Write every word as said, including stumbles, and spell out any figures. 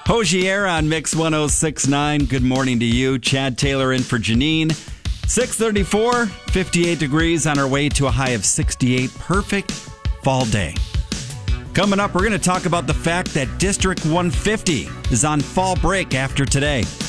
Hozier on Mix ten sixty-nine. Good morning to you. Chad Taylor in for Janine. six thirty-four, fifty-eight degrees on our way to a high of sixty-eight. Perfect fall day. Coming up, we're going to talk about the fact that District one fifty is on fall break after today.